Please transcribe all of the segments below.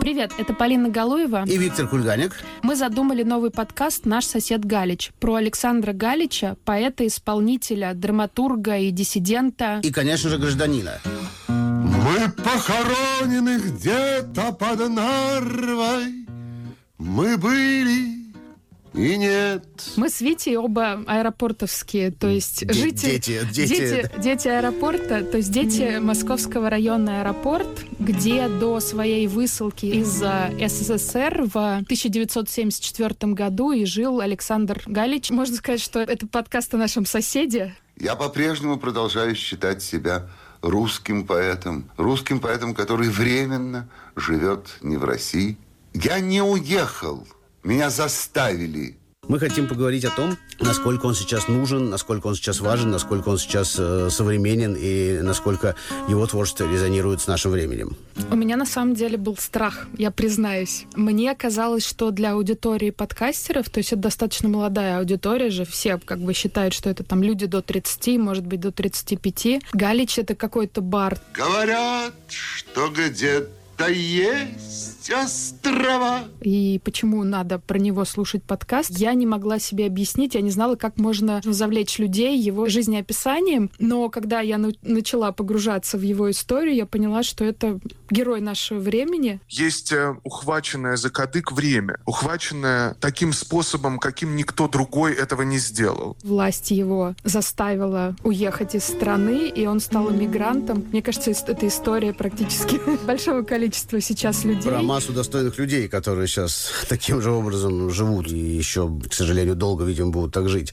Привет, это Полина Галуева и Виктор Кульганик. Мы задумали новый подкаст «Наш сосед Галич» про Александра Галича, поэта, исполнителя, драматурга и диссидента. И, конечно же, гражданина. Мы похоронены где-то под Нарвой. Мы были и нет. Мы с Витей оба аэропортовские, то есть дети аэропорта, то есть дети Московского района аэропорт, где до своей высылки из СССР в 1974 году и жил Александр Галич. Можно сказать, что это подкаст о нашем соседе. Я по-прежнему продолжаю считать себя русским поэтом, который временно живет не в России. Я не уехал, меня заставили. Мы хотим поговорить о том, насколько он сейчас нужен, насколько он сейчас важен, насколько он сейчас современен и насколько его творчество резонирует с нашим временем. У меня на самом деле был страх, я признаюсь. Мне казалось, что для аудитории подкастеров, то есть это достаточно молодая аудитория же, все как бы считают, что это там люди до 30, может быть, до 35. Галич — это какой-то бард. Говорят, что где-то есть острова. И почему надо про него слушать подкаст, я не могла себе объяснить, я не знала, как можно завлечь людей его жизнеописанием, но когда я начала погружаться в его историю, я поняла, что это герой нашего времени. Есть ухваченное за кадык время, ухваченное таким способом, каким никто другой этого не сделал. Власть его заставила уехать из страны, и он стал эмигрантом. Мне кажется, это история практически большого количества сейчас людей. Про массу достойных людей, которые сейчас таким же образом живут и еще, к сожалению, долго, видимо, будут так жить.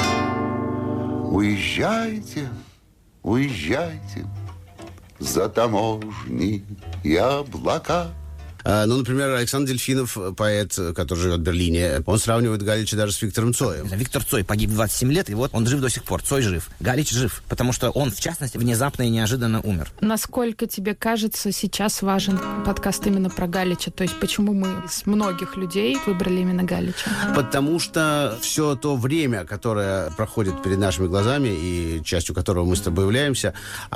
Уезжайте, уезжайте за таможни и облака. Ну, например, Александр Дельфинов, поэт, который живет в Берлине, он сравнивает Галича даже с Виктором Цоем. Виктор Цой погиб в 27 лет, и вот он жив до сих пор. Цой жив. Галич жив, потому что он, в частности, внезапно и неожиданно умер. Насколько тебе кажется, сейчас важен подкаст именно про Галича? То есть почему мы из многих людей выбрали именно Галича? Потому что все то время, которое проходит перед нашими глазами, и частью которого мы с тобой являемся,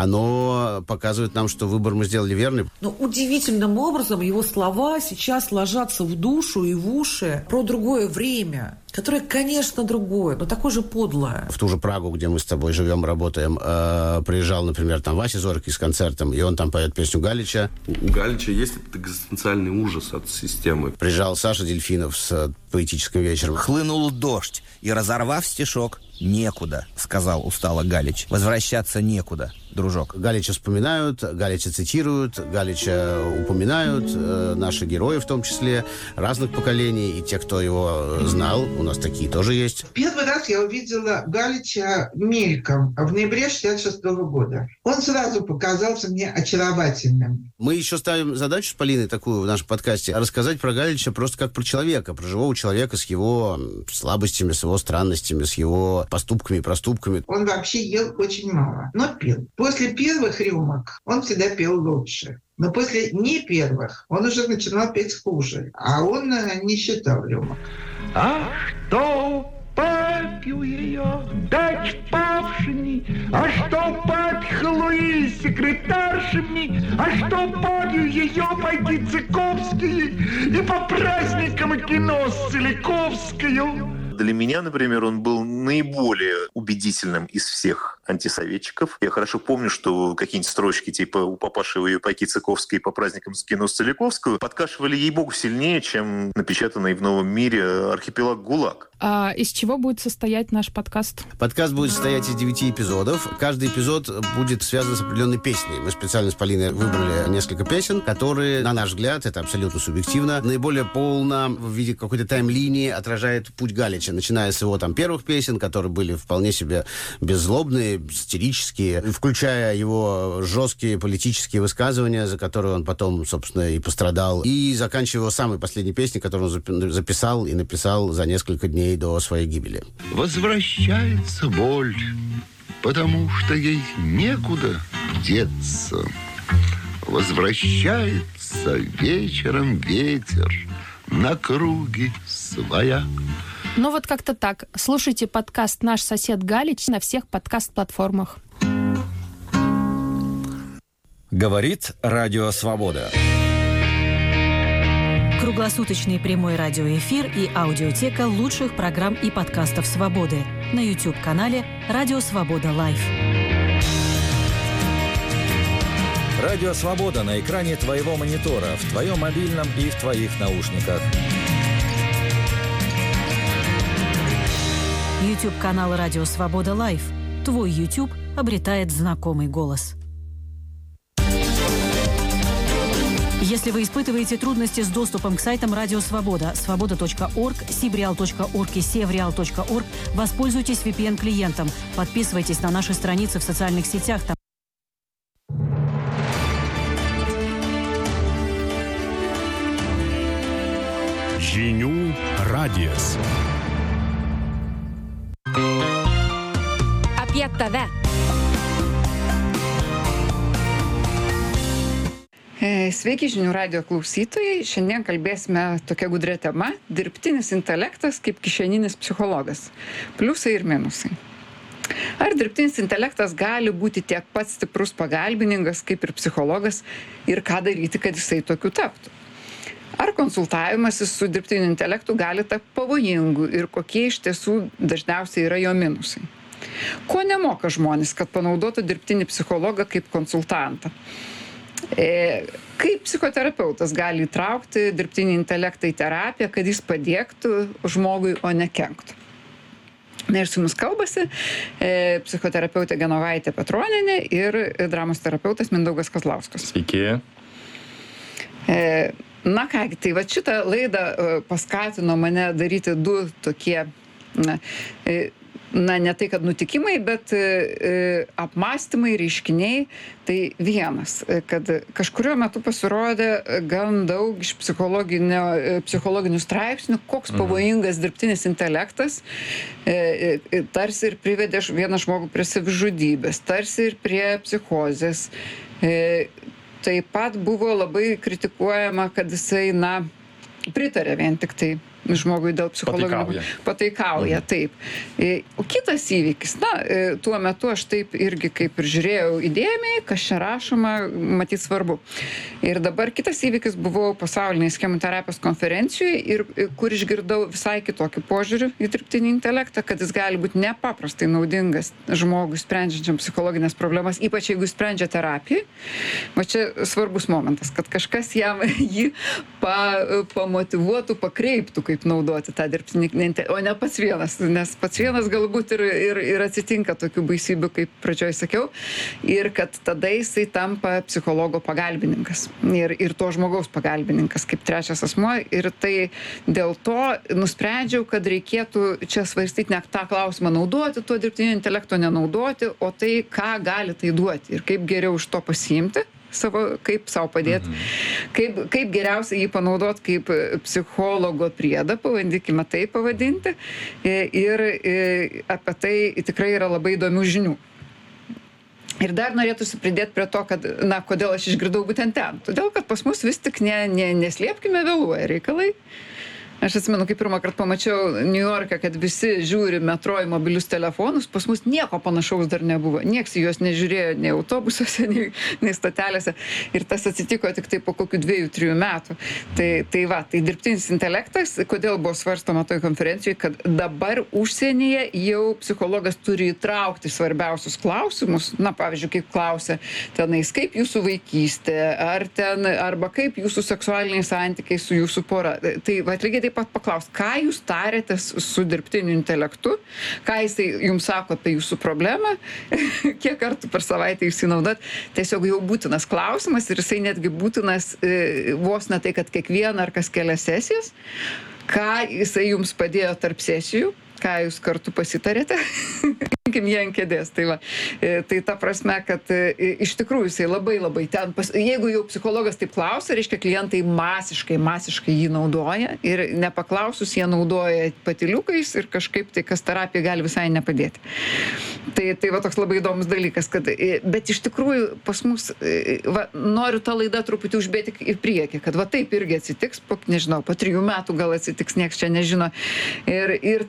оно показывает нам, что выбор мы сделали верный. Но удивительным образом его слова сейчас ложатся в душу и в уши про другое время, которое, конечно, другое, но такое же подлое. В ту же Прагу, где мы с тобой живем, работаем, приезжал, например, там Вася Зоркий с концертом, и он там поет песню Галича. У Галича есть этот экзистенциальный ужас от системы. Приезжал Саша Дельфинов с поэтическим вечером. Хлынул дождь, и, разорвав стишок, «Некуда», — сказал устало Галич. «Возвращаться некуда, дружок». Галича вспоминают, Галича цитируют, Галича упоминают, наши герои в том числе, разных поколений, и те, кто его знал, у нас такие тоже есть. Первый раз я увидела Галича мельком в ноябре 1966 года. Он сразу показался мне очаровательным. Мы еще ставим задачу с Полиной такую в нашем подкасте, рассказать про Галича просто как про человека, про живого человека с его слабостями, с его странностями, с его поступками и проступками. Он вообще ел очень мало, но пил. После первых рюмок он всегда пел лучше. Но после не первых он уже начинал петь хуже. А он не считал рюмок. А что попью ее, дать павшими, а что подхлуи секретаршами, а что попью ее, пойти Цыковские и по праздникам кино с Целиковскою. Для меня, например, он был наиболее убедительным из всех антисоветчиков. Я хорошо помню, что какие-нибудь строчки типа «У папаши ее пайки Цыковской по праздникам с кино с Целиковскую» подкашивали ей-богу сильнее, чем напечатанный в «Новом мире» архипелаг ГУЛАГ. А из чего будет состоять наш подкаст? Подкаст будет состоять из 9 эпизодов. Каждый эпизод будет связан с определенной песней. Мы специально с Полиной выбрали несколько песен, которые, на наш взгляд, это абсолютно субъективно, наиболее полно в виде какой-то тайм-линии отражает путь Галича, начиная с его там первых песен, которые были вполне себе беззлобные, сатирические, включая его жесткие политические высказывания, за которые он потом, собственно, и пострадал, и заканчивая его самой последней песней, которую он записал и написал за несколько дней до своей гибели. Возвращается боль, потому что ей некуда деться. Возвращается вечером ветер на круги своя. Ну вот как-то так. Слушайте подкаст «Наш сосед Галич» на всех подкаст-платформах. Говорит Радио Свобода. Круглосуточный прямой радиоэфир и аудиотека лучших программ и подкастов «Свободы» на YouTube-канале «Радио Свобода Лайв». Радио Свобода на экране твоего монитора, в твоем мобильном и в твоих наушниках. YouTube-канал «Радио Свобода Лайв». Твой YouTube обретает знакомый голос. Если вы испытываете трудности с доступом к сайтам Радио Свобода, свобода.орг, sibreal.org и sevreal.org, воспользуйтесь VPN-клиентом. Подписывайтесь на наши страницы в социальных сетях. Žinių radijas. Apie tave. Sveiki žinių radijo klausytojai. Šiandien kalbėsime tokia gudria tema – dirbtinis intelektas kaip kišeninis psichologas. Pliusai ir minusai. Ar dirbtinis intelektas gali būti tiek pat stiprus pagalbininkas kaip ir psichologas ir ką daryti, kad jisai tokiu taptų? Ar konsultavimasis su dirbtiniu intelektu gali tapti pavojingu ir kokie iš tiesų dažniausiai yra jo minusai? Ko nemoka žmonės, kad panaudotų dirbtinį psichologą kaip konsultantą? Kaip psichoterapeutas gali įtraukti dirbtinį intelektą į terapiją, kad jis padėktų žmogui, o ne kenktų? Na ir su mumis kalbasi psichoterapeutė Genovaitė Petronienė ir dramos terapeutas Mindaugas Kazlauskas. Sveiki. Na kągi, tai va šitą laidą paskatino mane daryti du tokie, ne tai, kad nutikimai, bet apmąstymai, reiškiniai. Tai vienas, kad kažkurio metu pasirodė gan daug iš psichologinių straipsnių, koks pavojingas dirbtinis intelektas, tarsi ir privedė vieną žmogų prie savižudybės, tarsi ir prie psichozės. Taip pat buvo labai kritikuojama, kad jisai, pritarė vien tik tai žmogui dėl psichologinių pataikauja, taip. O kitas įvykis, tuo metu aš taip irgi kaip ir žiūrėjau įdėmiai, kas čia rašoma, matyt svarbu. Ir dabar kitas įvykis buvo pasaulinėje schemų terapijos konferencijoje, ir kur išgirdau visai kitokį požiūrį į dirbtinį intelektą, kad jis gali būti nepaprastai naudingas žmogui sprendžiančiam psichologinės problemas, ypač jeigu sprendžia terapiją. Va čia svarbus momentas, kad kažkas jam jį pamotyvuotų, pakreiptų, kaip naudoti tą dirbtinį intelektą, o ne pats vienas, nes pats vienas galbūt ir atsitinka tokių baisybių, kaip pradžioj sakiau, ir kad tada jisai tampa psichologo pagalbininkas ir to žmogaus pagalbininkas kaip trečias asmuo, ir tai dėl to nusprendžiau, kad reikėtų čia svarstyti ne tą klausimą naudoti to dirbtinio intelekto, nenaudoti, o tai, ką gali tai duoti ir kaip geriau iš to pasiimti kaip savo padėti, kaip geriausiai jį panaudoti kaip psichologo priedą, pavadykime tai pavadinti, ir apie tai tikrai yra labai įdomių žinių. Ir dar norėtųsi pridėti prie to, kad, kodėl aš išgirdau būtent ten. Todėl, kad pas mus vis tik neslėpkime, vėluoja reikalai. Aš atsimenu, kai pirmą kartą pamačiau New Yorką, kad visi žiūri metro į mobilius telefonus, pas mus nieko panašaus dar nebuvo. Nieks juos nežiūrėjo nei autobusuose, nei stotelėse. Ir tas atsitiko tik tai po kokių 2-3 metų. Tai dirbtinis intelektas, kodėl buvo svarstoma toj konferencijoje, kad dabar užsienyje jau psichologas turi įtraukti svarbiausius klausimus. Pavyzdžiui, kaip klausia tenais, kaip jūsų vaikystė, arba kaip jūsų seksualiniai santykiai su jūsų pora. Tai lygiai taip pat paklaust, ką jūs tarėtės su dirbtiniu intelektu, ką jisai jums sako apie jūsų problemą, kiek kartų per savaitę jūs jį naudot. Tiesiog jau būtinas klausimas, ir jisai netgi būtinas vos ne tai, kad kiekvieną ar kas kelias sesijas, ką jisai jums padėjo tarp sesijų, ką jūs kartu pasitarėte, jie ant kėdės. Tai ta prasme, kad iš tikrųjų jisai labai ten, jeigu jau psichologas taip klausia, reiškia klientai masiškai jį naudoja, ir nepaklausus jie naudoja patyliukais ir kažkaip tai, kas terapija gali visai nepadėti. Tai va toks labai įdomus dalykas, bet iš tikrųjų pas mus, noriu tą laidą truputį užbėti į priekį, kad va taip irgi atsitiks, po 3 metų gal atsitiks, nieks čia nežino. Ir tas dirbtinis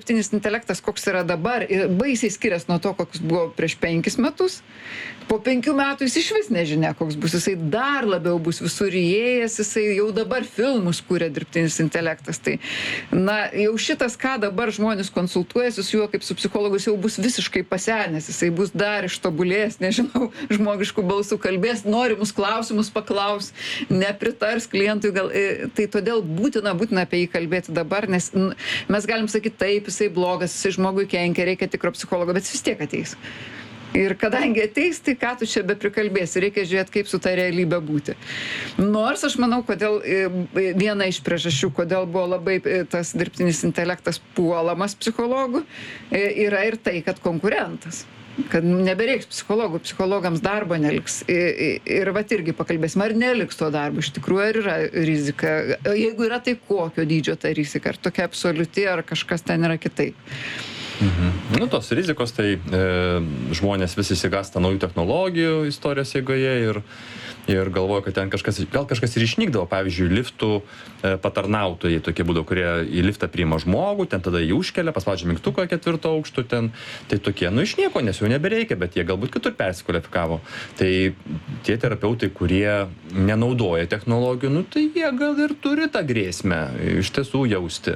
dirbtinis intelektas, koks yra dabar, ir baisiai skiriasi nuo to, koks buvo prieš 5 metus. Po 5 metų jis iš vis nežinia, koks bus. Jisai dar labiau bus visur įėjęs, jisai jau dabar filmus kūrė dirbtinis intelektas. Tai, na, jau šitas, ką dabar žmonės konsultuojasi su juo kaip su psichologus, jau bus visiškai pasenęs. Jisai bus dar ištobulėjęs, nežinau, žmogiškų balsų kalbės, norimus klausimus paklaus, nepritars klientui. Tai todėl būtina apie jį kalbėti dabar, nes mes galim sakyti, taip, jisai blogas, jisai žmogui kenkia, reikia tikro psichologo, bet jis vis tiek ateis. Ir kadangi ateis, tai ką tu čia beprikalbėsi, reikia žiūrėti, kaip su ta realybė būti. Nors aš manau, kodėl viena iš priežasčių, kodėl buvo labai tas dirbtinis intelektas puolamas psichologų, yra ir tai, kad konkurentas. Kad nebereiks psichologų, psichologams darbo neliks. Ir vat irgi pakalbėsim, ar neliks to darbo, iš tikrųjų, ar yra rizika. Jeigu yra, tai kokio dydžio ta rizika, ar tokia absoliuti, ar kažkas ten yra kitaip. Nu, tos rizikos, tai žmonės vis įsigąsta naujų technologijų istorijos eigoje ir galvoja, kad ten kažkas ir išnykdavo. Pavyzdžiui, liftų patarnautojai tokie būdavo, kurie į liftą priima žmogų, ten tada jį užkelia, paspaudžia mygtuką 4 aukštų, ten, tai tokie, nu, iš nieko, nes jau nebereikia, bet jie galbūt kitur persikvalifikavo. Tai tie terapeutai, kurie nenaudoja technologijų, nu, tai jie gal ir turi tą grėsmę iš tiesų jausti.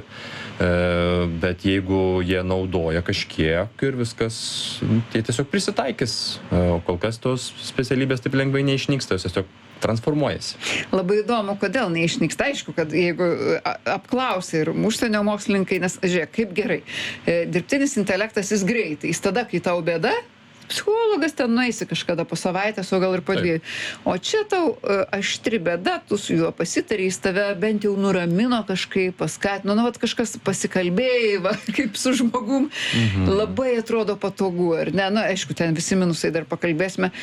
Bet jeigu jie naudoja kažkiek ir viskas, tai tiesiog prisitaikys. O kol kas tos specialybės taip lengvai neišnyksta, jos tiesiog transformuojasi. Labai įdomu, kodėl neišnyksta. Aišku, kad jeigu apklausia ir užsienio mokslininkai, nes žiūrėk, kaip gerai. Dirbtinis intelektas jis greitai. Jis tada, kai tau bėda, psichologas ten nueisi kažkada po savaitės, o gal ir po 2. O čia tau aštri bėda, tu su juo pasitarė, jis tave bent jau nuramino kažkaip, paskatino, nu, vat kažkas pasikalbėjai, va, kaip su žmogum. Labai atrodo patogu, ar ne? Na, aišku, ten visi minusai dar pakalbėsime.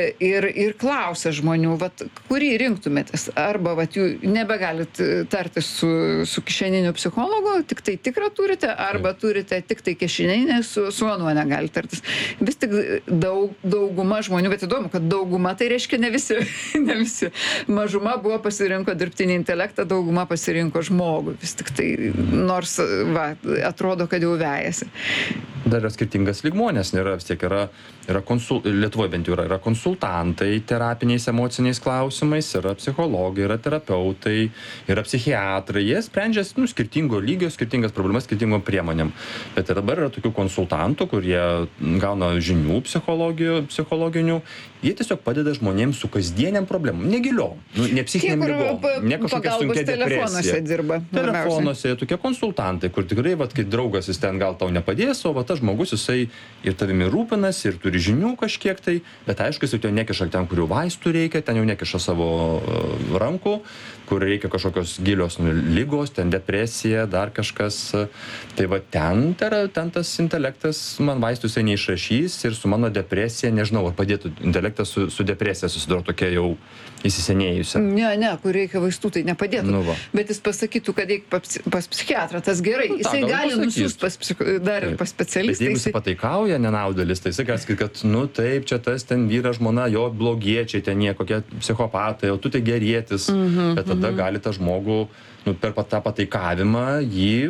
Ir klausia žmonių, vat, kurį rinktumėtės? Arba, vat, jų nebegalit tartis su kišeniniu psichologu, tik tai tikrą turite, arba turite tik tai kišeninį, su anuo negali tartis. Vis tik dauguma žmonių, bet įdomu, kad dauguma tai reiškia ne visi. Mažuma buvo pasirinko dirbtinį intelektą, dauguma pasirinko žmogų. Vis tik tai, nors, va, atrodo, kad jau vejasi. Dar yra skirtingas lygmonės, vis tiek yra Lietuvoje bent jau yra konsultantai terapiniais emociniais klausimais, yra psichologai, yra terapeutai, yra psichiatrai, jie sprendžia skirtingo lygio, skirtingas problemas, skirtingom priemonėm. Bet dabar yra tokių konsultantų, kurie gauna žinių psichologinių, jie tiesiog padeda žmonėms su kasdieniam problemom, negiliom, ne psichiniam lygom, ne kažkokia sunkia depresija. Telefonuose tokie konsultantai, kur tikrai, kai draugas jis ten gal tau nepadės, o tas žmogus jisai ir tavimi rūpinas, ir turi žinių kažkiek tai, bet aišku, jis jau nekiša ten, kurių vaistų reikia, ten jau nekiša savo rankų, kur reikia kažkokios gilios lygos, ten depresija, dar kažkas. Tai va ten tas intelektas man vaistų jisai neišrašys ir su mano depresija, nežinau, ar padėtų intelektas su depresija susidaro tokia jau įsisenėjusi. Ne, kur reikia vaistų, tai nepadėtų. Nu, bet jis pasakytų, kad eik pas psichiatrą, tas gerai. Jisai gali nusiųsti dar ir pas specialistą. Bet jeigu jisai pataikauja nenaudelis, tai jisai gali sakyti, kad, nu taip, čia tas ten vyras, žmona, jo blogiečiai, ten jie kokie psichopatai, o tu tai gerietis. Bet tada gali tą žmogų per tą pataikavimą jį,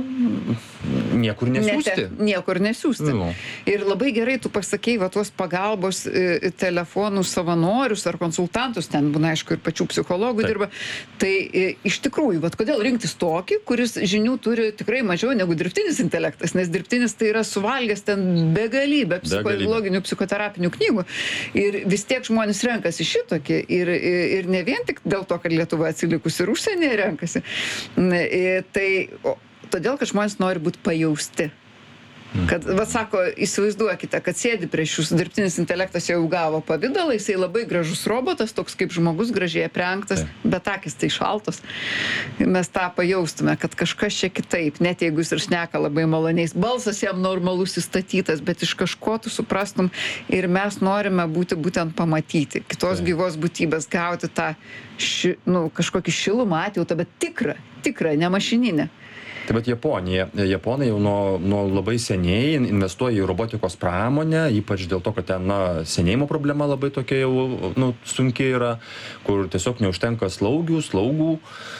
niekur nesiųsti. Niekur nesiųsti. Ir labai gerai tu pasakei, va, tuos pagalbos telefonų savanorius ar konsultantus, ten būna, aišku, ir pačių psichologų dirba. Tai iš tikrųjų, va, kodėl rinktis tokį, kuris žinių turi tikrai mažiau negu dirbtinis intelektas, nes dirbtinis tai yra suvalgęs ten begalybę psichologinių, psichoterapinių knygų. Ir vis tiek žmonės renkasi šitokį. Ir ne vien tik dėl to, kad Lietuva atsilikusi ir užsienyje renkasi. Tai todėl, kad žmonės nori būti pajausti. Kad, va, sako, įsivaizduokite, kad sėdi prieš jūs, dirbtinis intelektas jau gavo pavidalą, jisai labai gražus robotas, toks kaip žmogus, gražiai aprengtas, bet akis tai šaltos. Mes tą pajaustume, kad kažkas čia kitaip, net jeigu jis ir šneka labai maloniais, balsas jam normalus įstatytas, bet iš kažko tu suprastum ir mes norime būti būtent pamatyti, kitos gyvos būtybės, gauti tą kažkokį šilumą, atjautą, bet tikrą, ne mašininę. Tai bet Japonai jau nuo labai seniai investuoja į robotikos pramonę, ypač dėl to, kad ten senėjimo problema labai tokia jau sunkiai yra, kur tiesiog neužtenka slaugų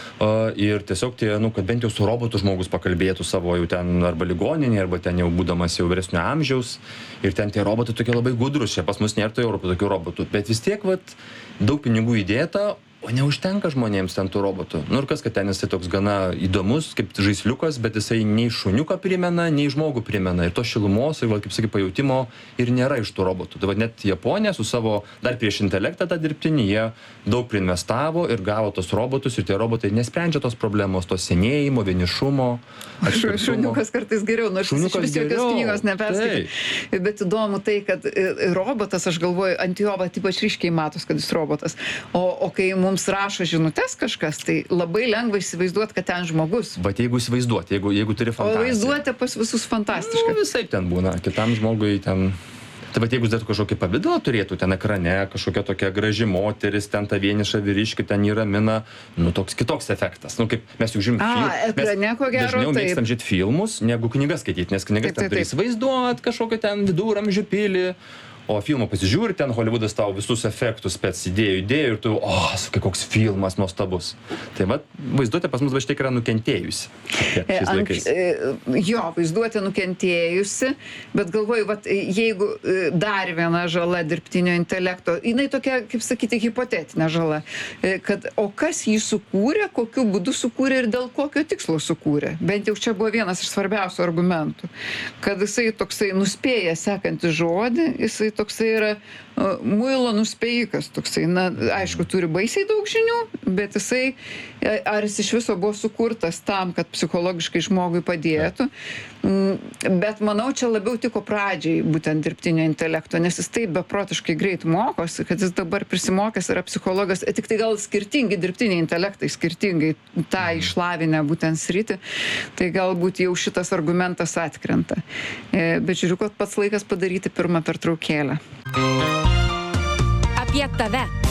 ir tiesiog kad bent jau su robotu žmogus pakalbėtų savo jau ten arba ligoninėje, arba ten jau būdamas jau vyresnio amžiaus. Ir ten tie robotai tokie labai gudrus, čia pas mus nėra tokių robotų. Bet vis tiek daug pinigų įdėta, o neužtenka žmonėms ten tų robotų. Ir kas, kad ten jisai toks gana įdomus, kaip žaisliukas, bet jisai nei šuniuką primena, nei žmogų primena. Ir to šilumos, ir kaip sakai, pajutimo ir nėra iš tų robotų. Tai net Japonija su savo, dar prieš intelektą tą dirbtinį, jie daug priinvestavo ir gavo tos robotus, ir tie robotai nesprendžia tos problemos, tos senėjimo, vienišumo. Šuniukas kartais geriau, nors iš vis jokios knygos neperskaitai. Bet įdomu tai, kad robotas, aš galvoju, ant jo ypač ryškiai matos, kad jis robotas. O kai mums rašo žinutes kažkas, tai labai lengva įsivaizduoti, kad ten žmogus. Bet jeigu įsivaizduoti, jeigu turi fantaziją. O vaizduotė pas visus fantastiška. Visai ten būna, kitam žmogui ten... Tai bet jeigu kažkokį pavydalą turėtų ten ekrane, kažkokia tokia graži moteris, ten ta vieniša vyriškį, ten jį ramina, toks kitoks efektas. Kaip mes jau žiūrim ekrane, ko gero, dažniau mėgstam žiūrėti filmus, negu knygas skaityti, nes knygas ten turi įsivaizduoti kažkokią ten viduramžių pilį. O filmą pasižiūri, ten Hollywoodas tau visus efektus spec idėjų ir tu, koks filmas nuostabus. Tai vaizduotė pas mus šiek yra nukentėjusi. Šiais laikais. Jo, vaizduotė nukentėjusi, bet galvoju, jeigu dar viena žala dirbtinio intelekto, jinai tokia, kaip sakyti, hipotetinė žala, kad o kas jį sukūrė, kokiu būdu sukūrė ir dėl kokio tikslo sukūrė. Bent jau čia buvo vienas iš svarbiausių argumentų, kad jisai toksai nuspėja sekantį žodį, jisai toksai yra muilo nuspėjikas, toksai, aišku, turi baisiai daug žinių, bet jisai, ar jis iš viso buvo sukurtas tam, kad psichologiškai žmogui padėtų, bet manau, čia labiau tiko pradžiai būtent dirbtinio intelekto, nes jis taip beprotiškai greit mokosi, kad jis dabar prisimokęs yra psichologas, tik tai gal skirtingi dirbtiniai intelektai, skirtingai tą išlavinę būtent sritį, tai galbūt jau šitas argumentas atkrenta. Bet žiūriu, kad pats laikas padaryti pirmą pertraukėlę. Apie tave.